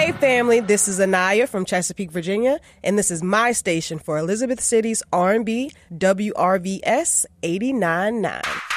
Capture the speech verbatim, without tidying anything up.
Hey family, this is Anaya from Chesapeake, Virginia, and this is my station for Elizabeth City's R and B, W R V S eighty-nine point nine.